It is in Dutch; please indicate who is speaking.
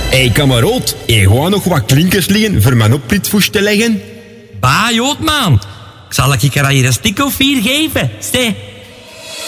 Speaker 1: Hey kameroot, je gewoon nog wat klinkers liggen voor mijn opritvoes te leggen?
Speaker 2: Bah, Joodman. Ik zal ik er hier een stuk of 4 geven. Sté.